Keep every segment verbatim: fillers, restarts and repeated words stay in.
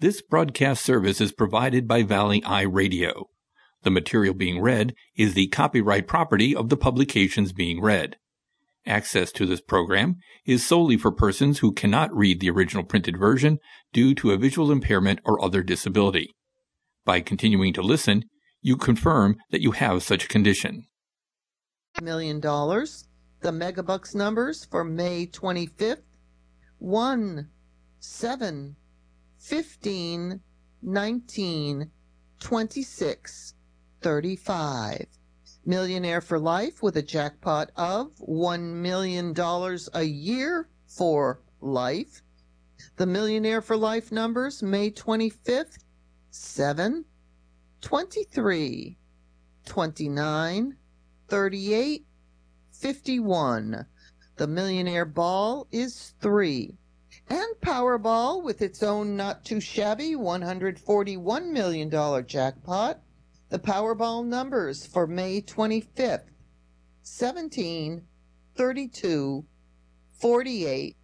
This broadcast service is provided by Valley Eye Radio. The material being read is the copyright property of the publications being read. Access to this program is solely for persons who cannot read the original printed version due to a visual impairment or other disability. By continuing to listen, you confirm that you have such a condition. Million dollars. The Megabucks numbers for May twenty-fifth. one, seven, fifteen, nineteen, twenty-six, thirty-five. Millionaire for life with a jackpot of one million dollars a year for life. The Millionaire for Life numbers, May twenty-fifth, seven, twenty-three, twenty-nine, thirty-eight, fifty-one. The Millionaire Ball is three. And Powerball, with its own not-too-shabby one hundred forty-one million dollars jackpot. The Powerball numbers for May twenty-fifth, seventeen, thirty-two, forty-eight,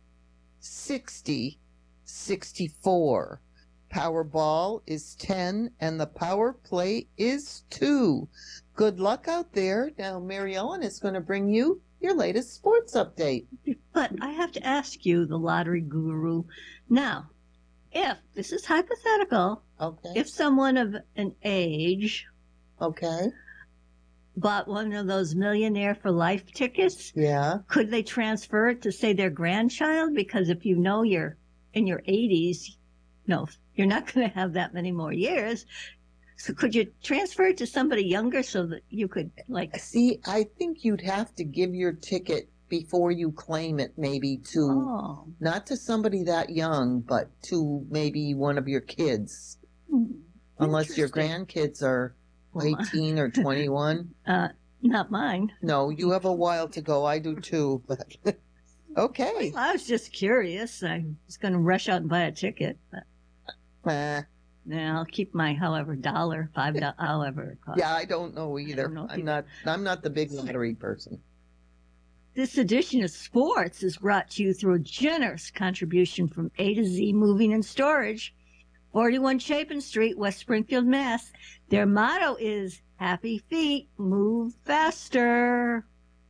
sixty, sixty-four. Powerball is ten, and the Power Play is two. Good luck out there. Now, Mary Ellen is going to bring you your latest sports update. But I have to ask you, the lottery guru, now, if, this is hypothetical, Okay. if someone of an age Okay. bought one of those Millionaire for Life tickets, Yeah. could they transfer it to, say, their grandchild? Because if you know you're in your eighties, no, you're not going to have that many more years. So could you transfer it to somebody younger so that you could, like... See, I think you'd have to give your ticket before you claim it, maybe to, Oh. not to somebody that young, but to maybe one of your kids. Hmm. Unless your Interesting. grandkids are eighteen or twenty-one. Uh, not mine. No, you have a while to go. I do too, but okay. I was just curious. I was going to rush out and buy a ticket, but Uh, yeah, I'll keep my however dollar, five dollars, however it costs. yeah, I don't know either. don't know I'm either. not. I'm not the big lottery person. This edition of sports is brought to you through a generous contribution from A to Z Moving and Storage, forty-one Chapin Street, West Springfield, Mass. Their motto is "Happy Feet, Move Faster."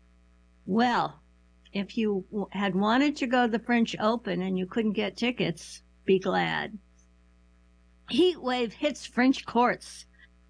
Well, if you w- had wanted to go to the French Open and you couldn't get tickets, be glad. Heat wave hits French courts.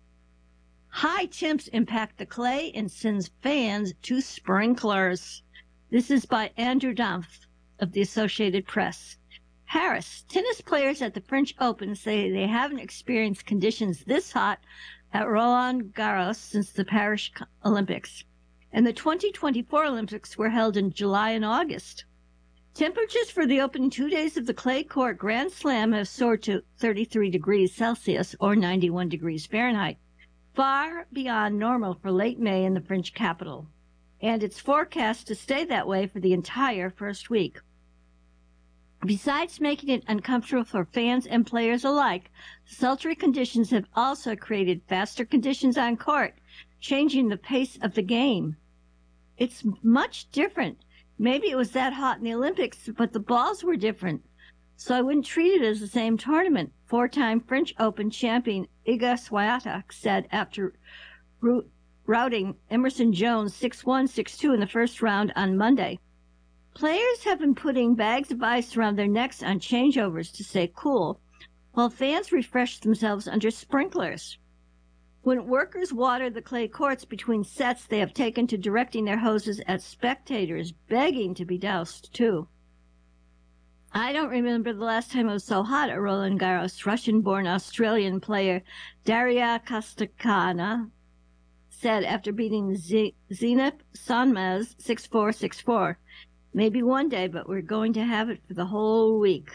High temps impact the clay and sends fans to sprinklers. This is by Andrew Dampf of the Associated Press. Paris. Tennis players at the French Open say they haven't experienced conditions this hot at Roland Garros since the Paris Olympics. And the twenty twenty-four Olympics were held in July and August. Temperatures for the opening two days of the clay court Grand Slam have soared to thirty-three degrees Celsius or ninety-one degrees Fahrenheit, far beyond normal for late May in the French capital. And it's forecast to stay that way for the entire first week. Besides making it uncomfortable for fans and players alike, sultry conditions have also created faster conditions on court, changing the pace of the game. It's much different. Maybe it was that hot in the Olympics, but the balls were different. So I wouldn't treat it as the same tournament, four-time French Open champion Iga Swiatek said after ro- routing Emerson Jones six one, six two in the first round on Monday. Players have been putting bags of ice around their necks on changeovers to stay cool, while fans refresh themselves under sprinklers. When workers water the clay courts between sets, they have taken to directing their hoses at spectators, begging to be doused, too. I don't remember the last time it was so hot at Roland Garros. Russian-born Australian player Daria Kostakana said after beating Z- Zenit Sonmez six four, six four. Maybe one day, but we're going to have it for the whole week.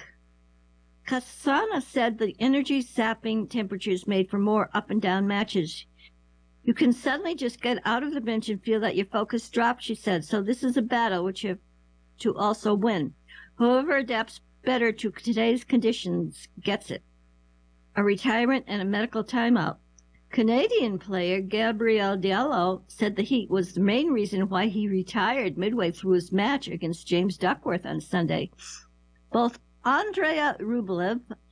Kasana said the energy-sapping temperatures made for more up-and-down matches. You can suddenly just get out of the bench and feel that your focus drops, she said. So this is a battle which you have to also win. Whoever adapts better to today's conditions gets it. A retirement and a medical timeout. Canadian player Gabriel Diallo said the heat was the main reason why he retired midway through his match against James Duckworth on Sunday. Both Andrea Rublev